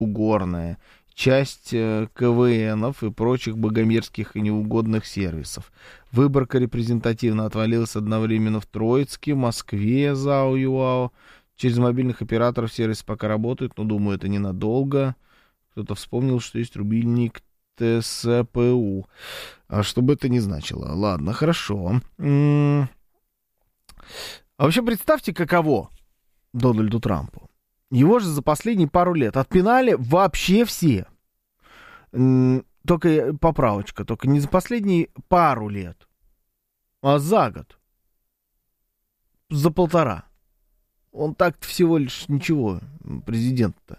Угорная, часть КВНов и прочих богомерзких и неугодных сервисов. Выборка репрезентативно отвалилась одновременно в Троицке, Москве, ЗАО ЮАО. Через мобильных операторов сервис пока работает, но, думаю, это ненадолго. Кто-то вспомнил, что есть рубильник ТСПУ. А что бы это ни значило. Ладно, хорошо. А вообще представьте, каково Дональду Трампу. Его же за последние пару лет отпинали вообще все. Только поправочка, только не за последние пару лет, а за год. За 1,5. Он так-то всего лишь ничего, президент-то.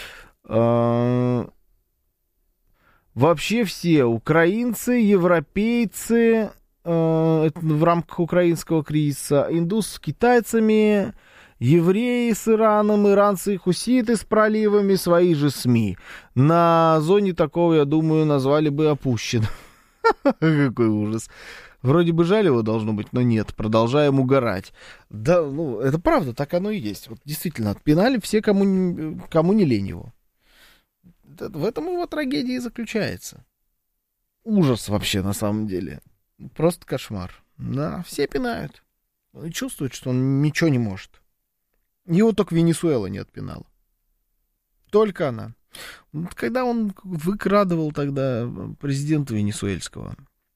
Вообще все украинцы, европейцы, это в рамках украинского кризиса, индусы с китайцами, евреи с Ираном, иранцы и хуситы с проливами, свои же СМИ. На зоне такого, я думаю, назвали бы опущен. Какой ужас. Вроде бы жаль его должно быть, но нет, продолжаем угорать. Да, ну, это правда, так оно и есть. Вот действительно, отпинали все, кому не лень его. В этом его трагедия и заключается. Ужас вообще, на самом деле. Просто кошмар. Да, все пинают. Он чувствует, что он ничего не может. Его только Венесуэла не отпинала. Только она. Когда он выкрадывал тогда президента венесуэльского,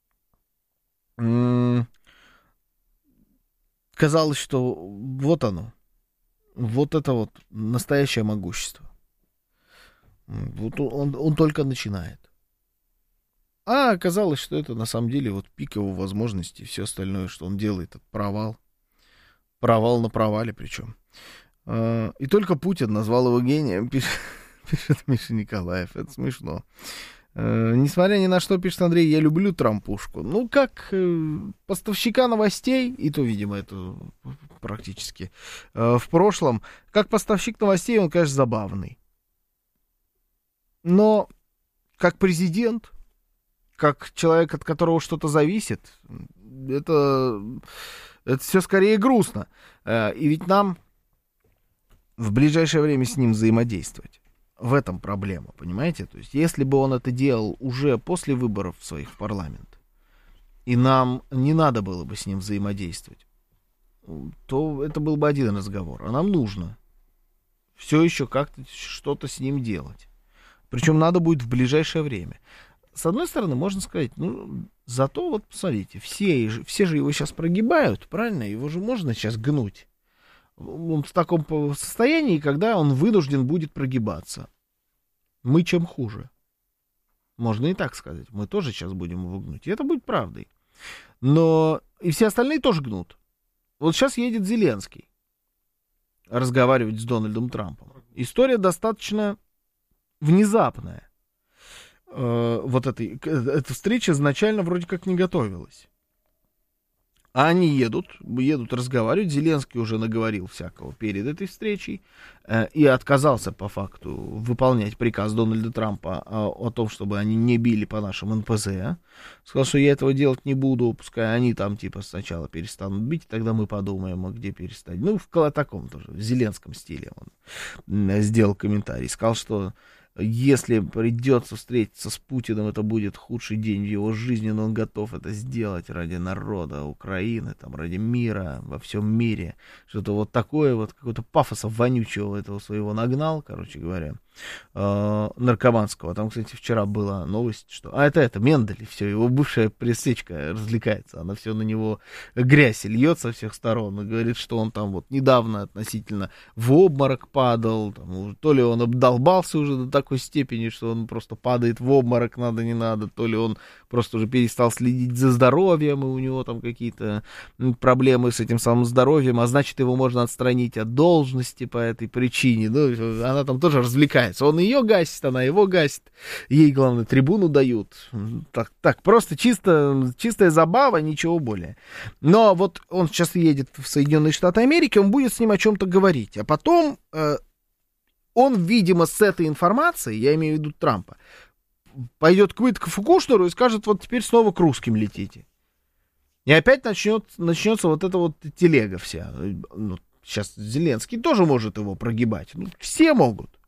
казалось, что вот оно. Вот это вот настоящее могущество. Вот он только начинает. А оказалось, что это на самом деле вот пик его возможностей. Все остальное, что он делает, это провал. Провал на провале причем. И только Путин назвал его гением, пишет Миша Николаев. Это смешно. Несмотря ни на что, пишет Андрей, я люблю Трампушку. Ну, как поставщика новостей, и то, видимо, это практически в прошлом, как поставщик новостей он, конечно, забавный. Но как президент, как человек, от которого что-то зависит, это все скорее грустно. И ведь нам в ближайшее время с ним взаимодействовать. В этом проблема, понимаете? То есть, если бы он это делал уже после выборов своих в парламент, и нам не надо было бы с ним взаимодействовать, то это был бы один разговор. А нам нужно все еще как-то что-то с ним делать. Причем надо будет в ближайшее время. С одной стороны, можно сказать, ну, зато вот, посмотрите, все же его сейчас прогибают, правильно? Его же можно сейчас гнуть. Он в таком состоянии, когда он вынужден будет прогибаться. Мы чем хуже. Можно и так сказать. Мы тоже сейчас будем его гнуть. И это будет правдой. Но и все остальные тоже гнут. Вот сейчас едет Зеленский разговаривать с Дональдом Трампом. История достаточно внезапная. Вот эта встреча изначально вроде как не готовилась. А они едут разговаривать. Зеленский уже наговорил всякого перед этой встречей и отказался по факту выполнять приказ Дональда Трампа о том, чтобы они не били по нашим НПЗ. Сказал, что я этого делать не буду, пускай они там типа сначала перестанут бить, тогда мы подумаем, а где перестать. Ну, в таком тоже, в зеленском стиле он сделал комментарий. Сказал, что если придется встретиться с Путиным, это будет худший день в его жизни, но он готов это сделать ради народа Украины, там, ради мира, во всем мире. Что-то вот такое, вот какого-то пафоса вонючего этого своего нагнал, короче говоря, наркоманского. Там, кстати, вчера была новость, что... это Мендель, все, его бывшая пресечка развлекается, она все на него грязь льет со всех сторон, и говорит, что он там вот недавно относительно в обморок падал, там, то ли он обдолбался уже до такой степени, что он просто падает в обморок, надо, не надо, то ли он просто уже перестал следить за здоровьем, и у него там какие-то проблемы с этим самым здоровьем, а значит, его можно отстранить от должности по этой причине. Ну, она там тоже развлекается. Он ее гасит, она его гасит. Ей, главное, трибуну дают. Так просто чистая забава, ничего более. Но вот он сейчас едет в Соединенные Штаты Америки, он будет с ним о чем-то говорить. А потом он, видимо, с этой информацией, я имею в виду Трампа, пойдет к Виткофу Кушнеру и скажет, вот теперь снова к русским летите. И опять начнется вот эта вот телега вся. Ну, сейчас Зеленский тоже может его прогибать. Ну, все могут.